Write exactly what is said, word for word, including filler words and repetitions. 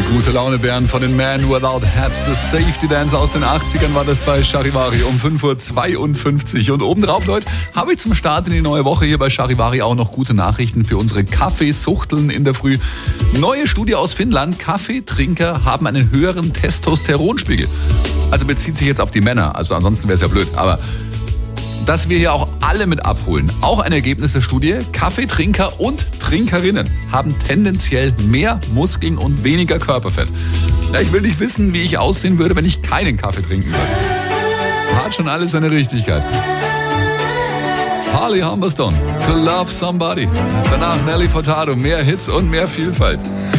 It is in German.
Gute Laune Bären von den Man Without Hats. Das Safety Dance aus den achtzigern war das bei Charivari um fünf Uhr zweiundfünfzig. Und obendrauf, Leute, habe ich zum Start in die neue Woche hier bei Charivari auch noch gute Nachrichten für unsere Kaffeesuchteln in der Früh. Neue Studie aus Finnland. Kaffeetrinker haben einen höheren Testosteronspiegel. Also bezieht sich jetzt auf die Männer. Also ansonsten wäre es ja blöd. Aber dass wir hier auch alle mit abholen. Auch ein Ergebnis der Studie. Kaffeetrinker und Trinkerinnen haben tendenziell mehr Muskeln und weniger Körperfett. Ja, ich will nicht wissen, wie ich aussehen würde, wenn ich keinen Kaffee trinken würde. Hat schon alles seine Richtigkeit. Harley Humberstone, To Love Somebody. Danach Nelly Furtado, mehr Hits und mehr Vielfalt.